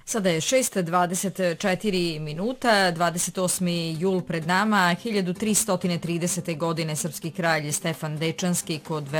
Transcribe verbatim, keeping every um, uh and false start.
Sada je šest dvadeset četiri minuta, dvadeset osmi jul pred nama, hiljadu tristo tridesete. godine srpski kralj Stefan Dečanski kod